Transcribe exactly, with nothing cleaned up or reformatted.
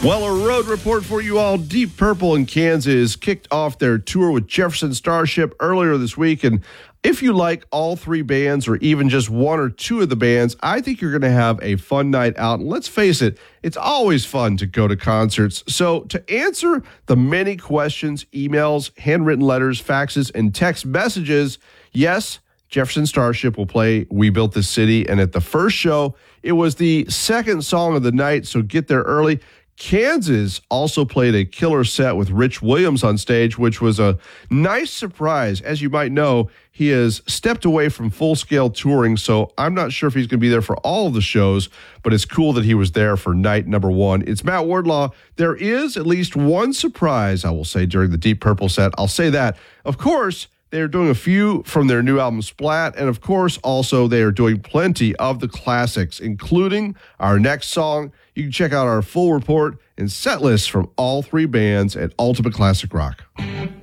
Well, a road report for you all. Deep Purple in Kansas kicked off their tour with Jefferson Starship earlier this week. And if you like all three bands or even just one or two of the bands, I think you're going to have a fun night out. And let's face it, it's always fun to go to concerts. So to answer the many questions, emails, handwritten letters, faxes, and text messages, yes, Jefferson Starship will play We Built This City. And at the first show, it was the second song of the night, so get there early. Kansas also played a killer set with Rich Williams on stage, which was a nice surprise. As you might know, he has stepped away from full-scale touring, so I'm not sure if he's going to be there for all of the shows, but it's cool that he was there for night number one. It's Matt Wardlaw. There is at least one surprise, I will say, during the Deep Purple set. I'll say that. Of course, they are doing a few from their new album Splat, and of course, also they are doing plenty of the classics, including our next song. You can check out our full report and set lists from all three bands at Ultimate Classic Rock.